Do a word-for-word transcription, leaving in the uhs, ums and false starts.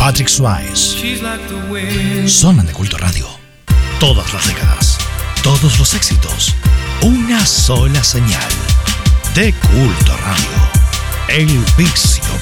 Patrick Swayze. Sonan de Culto Radio. Todas las décadas, todos los éxitos, una sola señal. De Culto Radio. El vicio